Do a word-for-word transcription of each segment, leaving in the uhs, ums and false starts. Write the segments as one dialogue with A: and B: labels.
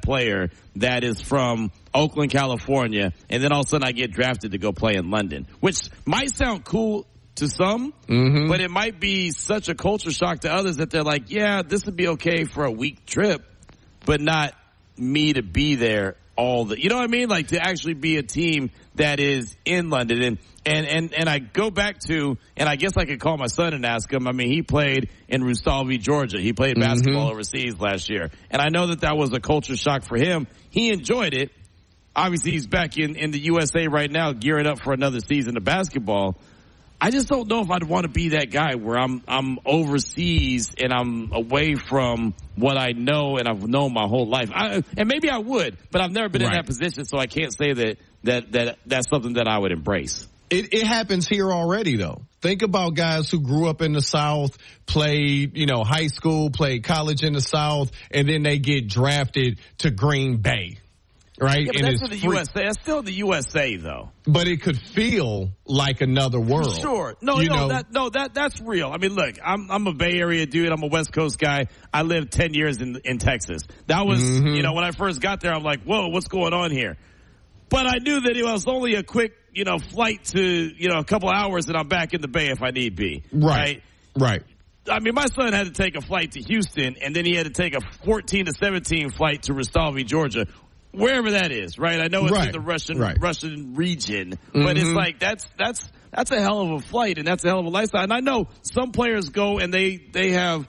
A: player that is from Oakland, California, and then all of a sudden I get drafted to go play in London, which might sound cool to some, mm-hmm. but it might be such a culture shock to others that they're like, yeah, this would be okay for a week trip, but not me to be there all the, you know what I mean? Like to actually be a team that is in London. And, and, and, and I go back to, and I guess I could call my son and ask him, I mean, he played in Rusalvi, Georgia. He played basketball mm-hmm. overseas last year. And I know that that was a culture shock for him. He enjoyed it. Obviously he's back in, in the U S A right now, gearing up for another season of basketball. I just don't know if I'd want to be that guy where I'm I'm overseas and I'm away from what I know and I've known my whole life. I, and maybe I would, but I've never been right. in that position, so I can't say that, that, that that's something that I would embrace.
B: It, it happens here already, though. Think about guys who grew up in the South, played, you know, high school, played college in the South, and then they get drafted to Green Bay. Right?
A: Yeah, but
B: and
A: that's
B: it's
A: in the
B: free.
A: U S A. That's still the U S A, though.
B: But it could feel like another world.
A: Sure. No,
B: you
A: no,
B: know?
A: that, no, that, that's real. I mean, look, I'm, I'm a Bay Area dude. I'm a West Coast guy. I lived ten years in, in Texas. That was, mm-hmm. you know, when I first got there, I'm like, whoa, what's going on here? But I knew that it was only a quick, you know, flight to, you know, a couple hours and I'm back in the Bay if I need be.
B: Right. Right.
A: right. I mean, my son had to take a flight to Houston and then he had to take a fourteen to seventeen flight to Rusalvi, Georgia. Wherever that is, right? I know it's
B: right.
A: in the Russian right. Russian region,
B: mm-hmm.
A: but it's like that's that's that's a hell of a flight and that's a hell of a lifestyle. And I know some players go and they they have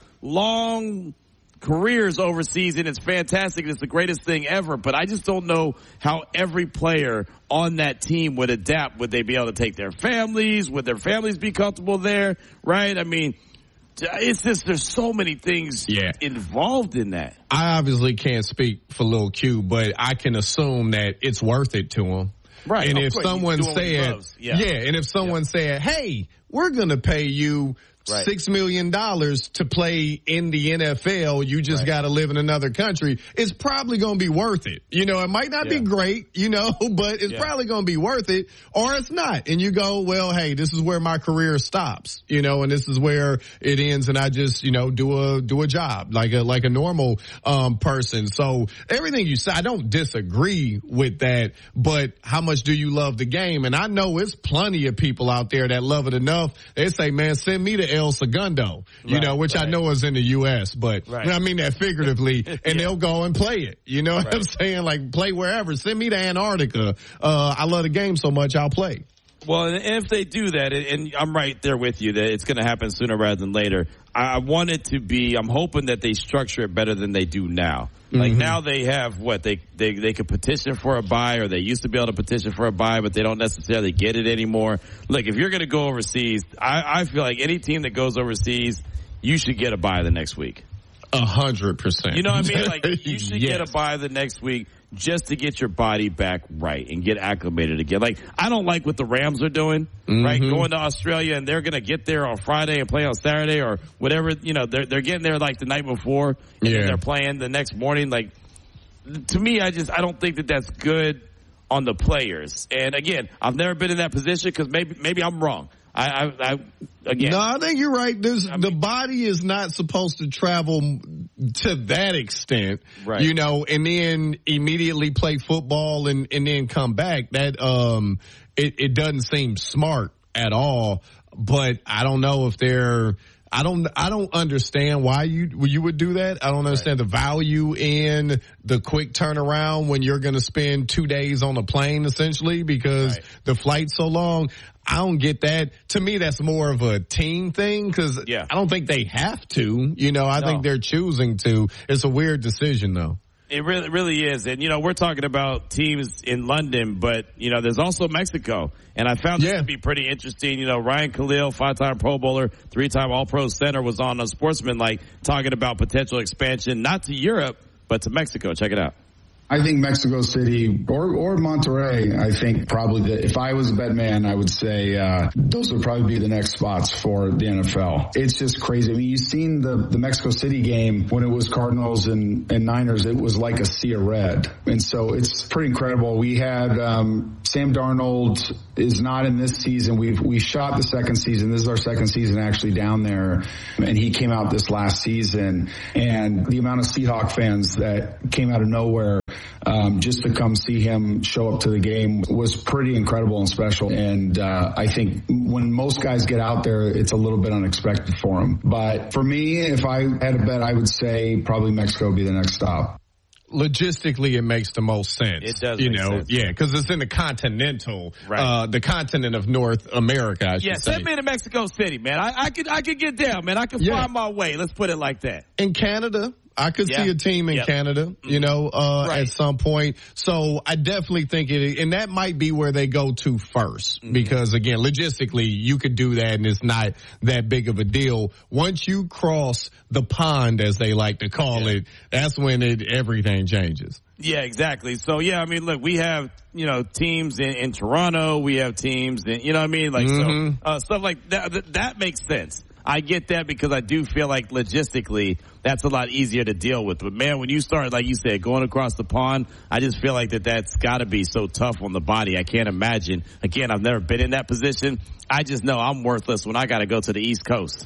A: long careers overseas and it's fantastic. It's the greatest thing ever. But I just don't know how every player on that team would adapt. Would they be able to take their families? Would their families be comfortable there? Right? I mean, it's just there's so many things
B: yeah.
A: involved in that.
B: I obviously can't speak for Lil Q, but I can assume that it's worth it to him.
A: Right.
B: And
A: of
B: if
A: course,
B: someone said,
A: yeah.
B: yeah, and if someone yeah. said, hey, we're going to pay you Right. Six million dollars to play in the N F L. You just right. got to live in another country. It's probably going to be worth it. You know, it might not yeah. be great, you know, but it's yeah. probably going to be worth it, or it's not. And you go, well, hey, this is where my career stops, you know, and this is where it ends. And I just, you know, do a do a job like a like a normal um person. So everything you say, I don't disagree with that. But how much do you love the game? And I know it's plenty of people out there that love it enough. They say, man, send me to El Segundo, you right, know, which right. I know is in the U S, but right. I mean that figuratively, and yeah. they'll go and play it. You know what right. I'm saying? Like, play wherever. Send me to Antarctica. Uh, I love the game so much, I'll play.
A: Well, and if they do that, and I'm right there with you, that it's going to happen sooner rather than later, I want it to be, I'm hoping that they structure it better than they do now. Like mm-hmm. now they have what they they they could petition for a bye, or they used to be able to petition for a bye, but they don't necessarily get it anymore. Look, if you're going to go overseas, I, I feel like any team that goes overseas, you should get a bye the next week.
B: A hundred percent.
A: You know what I mean? Like you should
B: yes.
A: get a bye the next week just to get your body back right and get acclimated again. Like, I don't like what the Rams are doing, mm-hmm. right? Going to Australia and they're going to get there on Friday and play on Saturday or whatever. You know, they're, they're getting there like the night before and yeah. then they're playing the next morning. Like, to me, I just, I don't think that that's good on the players. And again, I've never been in that position because maybe, maybe I'm wrong. I, I, I, again.
B: No, I think you're right. There's, I mean, the body is not supposed to travel to that extent,
A: right.
B: you know, and then immediately play football and, and then come back. That, um, it, it doesn't seem smart at all, but I don't know if they're, I don't, I don't understand why you, you would do that. I don't understand right. the value in the quick turnaround when you're going to spend two days on a plane essentially because right. the flight's so long. I don't get that. To me, that's more of a team thing because
A: yeah.
B: I don't think they have to. You know, I
A: no.
B: think they're choosing to. It's a weird decision, though.
A: It really, really is. And, you know, we're talking about teams in London, but, you know, there's also Mexico. And I found this
B: yeah.
A: to be pretty interesting. You know, Ryan Khalil, five-time Pro Bowler, three-time All-Pro center, was on a Sportsmanlike talking about potential expansion, not to Europe, but to Mexico. Check it out.
C: I think Mexico City or or Monterrey, I think probably the, if I was a bet man, I would say uh those would probably be the next spots for the N F L. It's just crazy. I mean, you've seen the, the Mexico City game when it was Cardinals and, and Niners, it was like a sea of red. And so it's pretty incredible. We had um Sam Darnold is not in this season. We've we shot the second season. This is our second season actually down there. And he came out this last season. And the amount of Seahawk fans that came out of nowhere um, just to come see him show up to the game was pretty incredible and special. And uh, I think when most guys get out there, it's a little bit unexpected for them. But for me, if I had a bet, I would say probably Mexico would be the next stop.
B: Logistically, it makes the most sense.
A: It does,
B: you
A: make
B: know,
A: sense.
B: yeah, because it's in the continental,
A: right.
B: uh, the continent of North America. I
A: yeah,
B: should say.
A: send me to Mexico City, man. I, I could, I could get down, man. I could
B: yeah.
A: find my way. Let's put it like that.
B: In Canada, I could
A: yeah.
B: see a team in
A: yep.
B: Canada, you know, uh,
A: right.
B: at some point. So I definitely think it, and that might be where they go to first, mm-hmm. because again, logistically, you could do that and it's not that big of a deal. Once you cross the pond, as they like to call yeah. it, that's when it, everything changes.
A: Yeah, exactly. So, yeah, I mean, look, we have, you know, teams in, in Toronto. We have teams in, you know what I mean? Like, mm-hmm. so, uh, stuff like that, that, that makes sense. I get that because I do feel like logistically that's a lot easier to deal with. But, man, when you start, like you said, going across the pond, I just feel like that that's got to be so tough on the body. I can't imagine. Again, I've never been in that position. I just know I'm worthless when I got to go to the East Coast.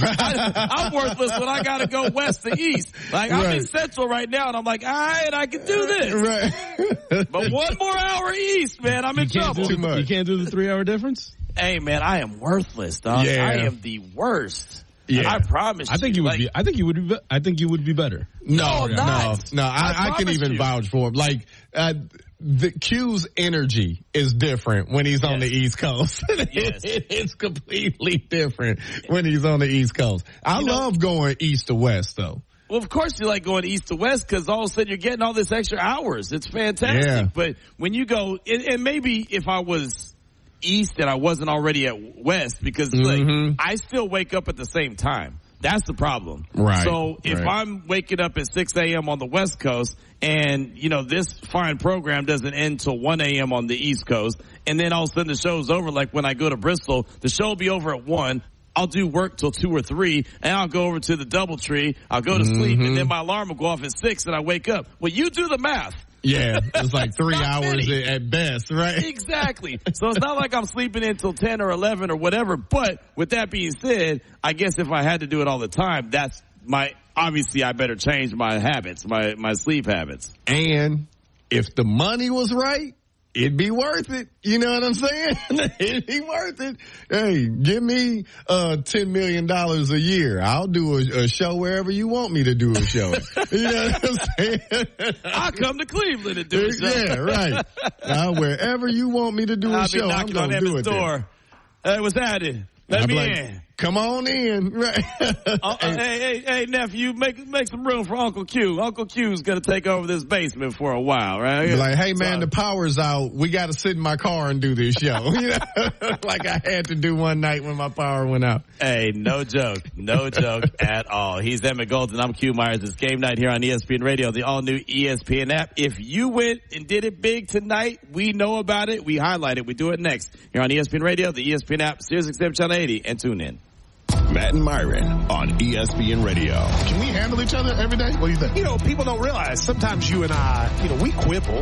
A: I'm worthless when I got to go west to east. Like, I'm right. in Central right now, and I'm like, all right, I can do this.
B: Right.
A: But one more hour east, man, I'm in
D: you
A: trouble.
D: Too much. You can't do the three-hour difference?
A: Hey, man, I am worthless, dog.
B: Yeah.
A: I am the worst.
B: Yeah.
A: I promise.
D: I think
A: you,
D: you would
A: like,
D: be. I think you would be. I think you would be better.
B: No,
A: no,
B: no,
A: not.
B: no. I, I, I can even
A: you.
B: vouch for him. Like uh, the Q's energy is different when he's yes. on the East Coast.
A: Yes.
B: It's completely different when he's on the East Coast. I
A: you
B: love
A: know,
B: going east to west, though.
A: Well, of course you like going east to west because all of a sudden you're getting all this extra hours. It's fantastic.
B: Yeah.
A: But when you go, and, and maybe if I was east and I wasn't already at west, because mm-hmm. like I still wake up at the same time. That's the problem.
B: Right.
A: So if
B: right.
A: I'm waking up at six a.m. on the West Coast and, you know, this fine program doesn't end till one a.m. on the East Coast, and then all of a sudden the show's over, like when I go to Bristol, the show will be over at one. I'll do work till two or three, and I'll go over to the DoubleTree. I'll go to mm-hmm. sleep, and then my alarm will go off at six, and I wake up. Well, you do the math.
B: Yeah, it's like three hours many. at best, right?
A: Exactly. So it's not like I'm sleeping until ten or eleven or whatever. But with that being said, I guess if I had to do it all the time, that's my, obviously I better change my habits, my, my sleep habits.
B: And if the money was right, it'd be worth it. You know what I'm saying? It'd be worth it. Hey, give me uh ten million dollars a year. I'll do a, a show wherever you want me to do a show. You know what I'm saying?
A: I'll come to Cleveland and do a show.
B: Yeah, right. Uh, wherever you want me to do a
A: I'll
B: show,
A: be
B: I'm going to do it
A: door. Hey, what's happening? Let
B: I'm
A: me
B: like,
A: in.
B: Come on in. Right.
A: uh, hey, hey, hey, nephew, make make some room for Uncle Q. Uncle Q's going to take over this basement for a while, right?
B: Be like, hey, man, so, the power's out. We got to sit in my car and do this show. You know? Like I had to do one night when my power went out.
A: Hey, no joke. No joke at all. He's Emmett Golden. I'm Q Myers. It's game night here on E S P N Radio, the all-new E S P N app. If you went and did it big tonight, we know about it. We highlight it. We do it next here on E S P N Radio, the E S P N app, Sirius X M Channel eighty, and tune in.
E: Matt and Myron on E S P N Radio.
F: Can we handle each other every day? What do you think?
G: You know, people don't realize sometimes you and I, you know, we quibble.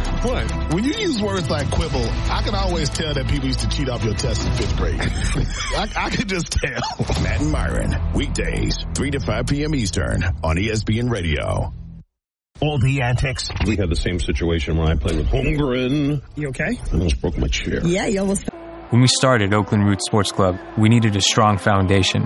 F: What? When you use words like quibble, I can always tell that people used to cheat off your tests in fifth grade. I, I can just tell.
E: Matt and Myron, weekdays, three to five p.m. Eastern on E S P N Radio.
G: All the antics.
H: We had the same situation when I played with Holmgren.
G: You okay?
H: I almost broke my chair.
I: Yeah, you almost...
J: When we started Oakland Roots Sports Club, we needed a strong foundation.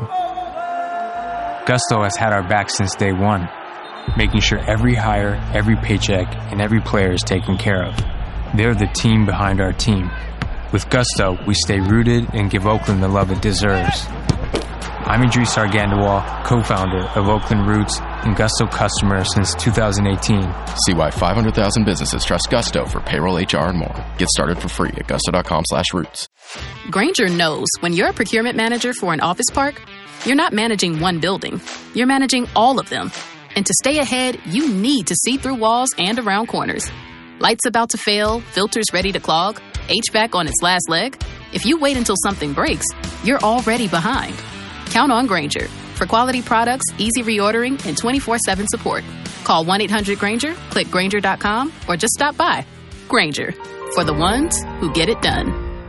J: Gusto has had our back since day one, making sure every hire, every paycheck, and every player is taken care of. They're the team behind our team. With Gusto, we stay rooted and give Oakland the love it deserves. I'm Idris Argandawal, co-founder of Oakland Roots and Gusto customer since two thousand eighteen.
K: See why five hundred thousand businesses trust Gusto for payroll, H R, and more. Get started for free at gusto.com slash roots.
L: Grainger knows when you're a procurement manager for an office park, you're not managing one building. You're managing all of them. And to stay ahead, you need to see through walls and around corners. Lights about to fail, filters ready to clog, H V A C on its last leg. If you wait until something breaks, you're already behind. Count on Grainger for quality products, easy reordering, and twenty-four seven support. Call one eight hundred Grainger, click Grainger dot com, or just stop by. Grainger, for the ones who get it done.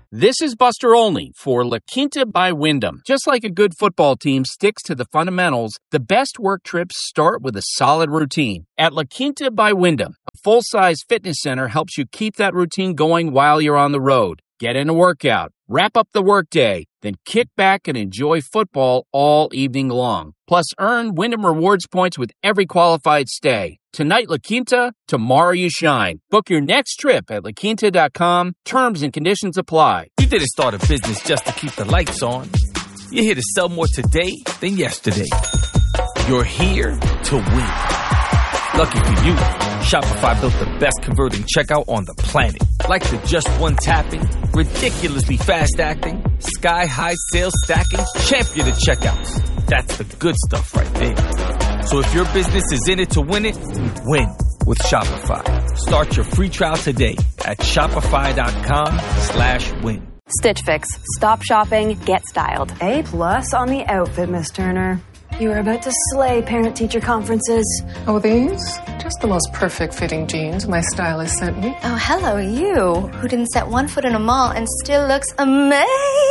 I: This is Buster Olney for La Quinta by Wyndham. Just like a good football team sticks to the fundamentals, the best work trips start with a solid routine. At La Quinta by Wyndham, a full-size fitness center helps you keep that routine going while you're on the road. Get in a workout, wrap up the workday, then kick back and enjoy football all evening long. Plus, earn Wyndham Rewards points with every qualified stay. Tonight, La Quinta, tomorrow you shine. Book your next trip at la quinta dot com. Terms and conditions apply.
M: You didn't start a business just to keep the lights on. You're here to sell more today than yesterday. You're here to win. Lucky for you, Shopify built the best converting checkout on the planet. Like the just one tapping, ridiculously fast acting, sky high sales stacking, champion of checkouts. That's the good stuff right there. So if your business is in it to win it, win with Shopify. Start your free trial today at shopify.com slash win.
N: Stitch Fix. Stop shopping, get styled.
O: A plus on the outfit, Miss Turner. You are about to slay parent-teacher conferences.
P: Oh, these? Just the most perfect fitting jeans my stylist sent me.
Q: Oh, hello, you, who didn't set one foot in a mall and still looks amazing.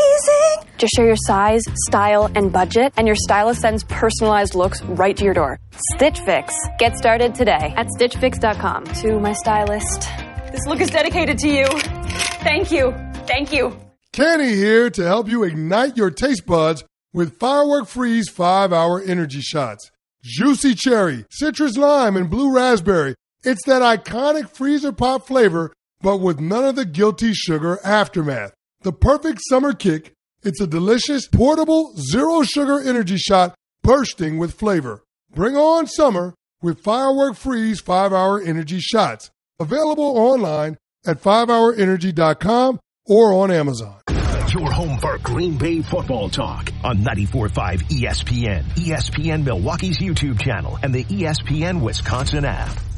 N: Just share your size, style, and budget, and your stylist sends personalized looks right to your door. Stitch Fix. Get started today at stitch fix dot com.
O: To my stylist, this look is dedicated to you. Thank you. Thank you.
R: Kenny here to help you ignite your taste buds with Firework Freeze five hour Energy Shots. Juicy cherry, citrus lime, and blue raspberry. It's that iconic freezer pop flavor, but with none of the guilty sugar aftermath. The perfect summer kick. It's a delicious, portable, zero-sugar energy shot bursting with flavor. Bring on summer with Firework Freeze five hour Energy Shots. Available online at five hour energy dot com or on Amazon.
E: Your home for Green Bay football talk on ninety-four point five E S P N, E S P N Milwaukee's YouTube channel, and the E S P N Wisconsin app.